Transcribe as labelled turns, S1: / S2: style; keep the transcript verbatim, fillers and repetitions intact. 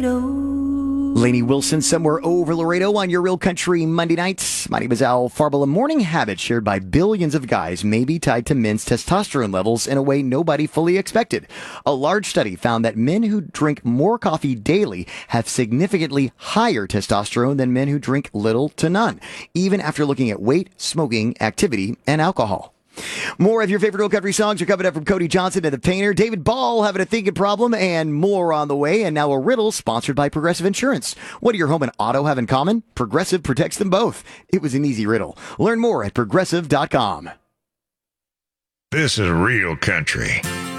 S1: Lainey Wilson, Somewhere Over Laredo on your Real Country Monday nights. My name is Al Farble. A morning habit shared by billions of guys may be tied to men's testosterone levels in a way nobody fully expected. A large study found that men who drink more coffee daily have significantly higher testosterone than men who drink little to none, even after looking at weight, smoking, activity, and alcohol. More of your favorite Real Country songs are coming up from Cody Johnson and the Painter, David Ball having a thinking problem, and more on the way. And now a riddle sponsored by Progressive Insurance. What do your home and auto have in common? Progressive protects them both. It was an easy riddle. Learn more at progressive dot com.
S2: This is Real Country.